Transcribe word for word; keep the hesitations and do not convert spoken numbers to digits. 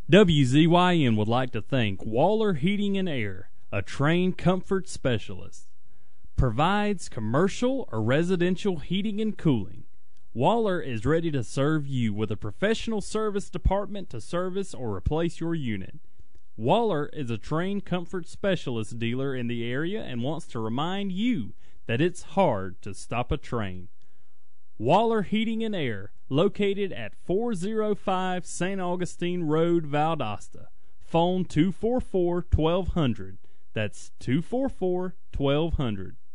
W Z Y N would like to thank Waller Heating and Air, a trained comfort specialist. Provides commercial or residential heating and cooling. Waller is ready to serve you with a professional service department to service or replace your unit. Waller is a trained comfort specialist dealer in the area and wants to remind you that it's hard to stop a train. Waller Heating and Air, located at four oh five Saint Augustine Road, Valdosta. Phone two four four, twelve hundred. That's two four four, twelve hundred.